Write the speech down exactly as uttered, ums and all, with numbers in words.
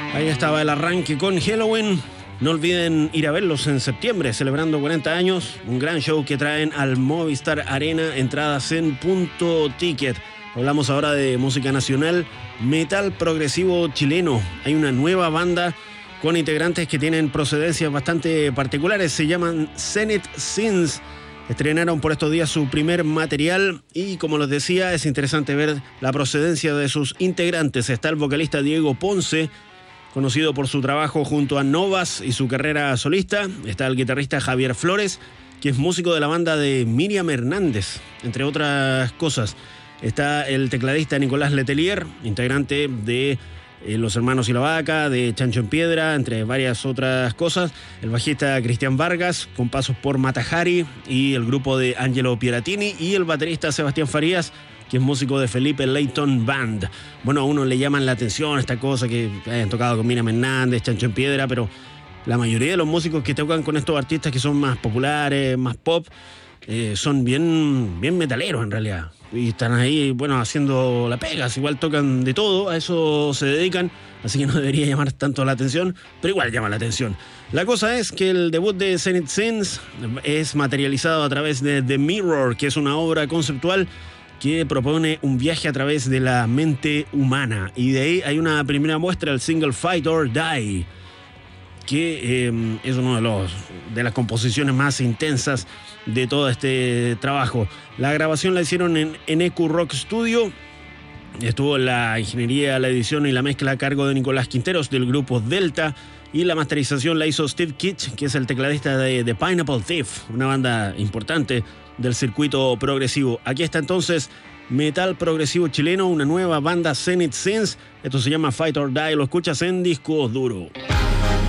Ahí estaba el arranque con Helloween. No olviden ir a verlos en septiembre, celebrando cuarenta años. Un gran show que traen al Movistar Arena, entradas en Punto Ticket. Hablamos ahora de música nacional, metal progresivo chileno. Hay una nueva banda con integrantes que tienen procedencias bastante particulares. Se llaman Zenith Sins. Estrenaron por estos días su primer material y, como les decía, es interesante ver la procedencia de sus integrantes. Está el vocalista Diego Ponce, conocido por su trabajo junto a Novas y su carrera solista. Está el guitarrista Javier Flores, que es músico de la banda de Miriam Hernández, entre otras cosas. Está el tecladista Nicolás Letelier, integrante de eh, Los Hermanos y la Vaca, de Chancho en Piedra, entre varias otras cosas. El bajista Cristian Vargas, con pasos por Matajari y el grupo de Angelo Pieratini. Y el baterista Sebastián Farías, que es músico de Felipe Leighton Band. Bueno, a uno le llaman la atención esta cosa que hayan tocado con Miriam Hernández, Chancho en Piedra, pero la mayoría de los músicos que tocan con estos artistas que son más populares, más pop, eh, son bien, bien metaleros en realidad. Y están ahí, bueno, haciendo la pega. Igual tocan de todo, a eso se dedican, así que no debería llamar tanto la atención, pero igual llama la atención. La cosa es que el debut de Zenith Sins es materializado a través de The Mirror, que es una obra conceptual que propone un viaje a través de la mente humana. Y de ahí hay una primera muestra, el single Fight or Die, que eh, es una de, los, de las composiciones más intensas de todo este trabajo. La grabación la hicieron en, en E Q Rock Studio. Estuvo la ingeniería, la edición y la mezcla a cargo de Nicolás Quinteros del grupo Delta. Y la masterización la hizo Steve Kitsch, que es el tecladista de The Pineapple Thief, una banda importante del circuito progresivo. Aquí está entonces metal progresivo chileno, una nueva banda, Zenith Sins. Esto se llama Fight or Die. Lo escuchas en Discos Duro.